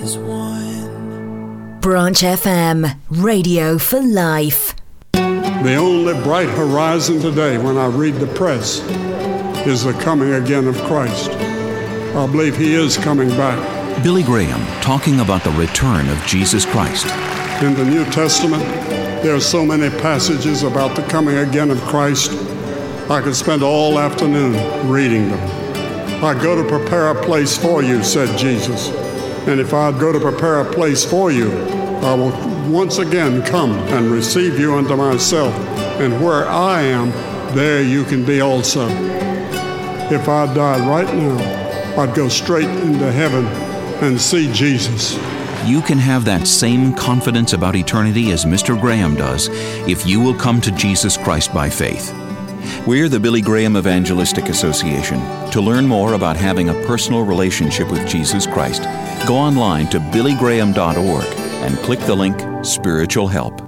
is one. Branch FM, radio for life. The only bright horizon today when I read the press is the coming again of Christ. I believe He is coming back. Billy Graham talking about the return of Jesus Christ. In the New Testament, there are so many passages about the coming again of Christ. I could spend all afternoon reading them. I go to prepare a place for you, said Jesus. And if I go to prepare a place for you, I will once again come and receive you unto myself. And where I am, there you can be also. If I died right now, I'd go straight into heaven and see Jesus. You can have that same confidence about eternity as Mr. Graham does if you will come to Jesus Christ by faith. We're the Billy Graham Evangelistic Association. To learn more about having a personal relationship with Jesus Christ, go online to billygraham.org and click the link Spiritual Help.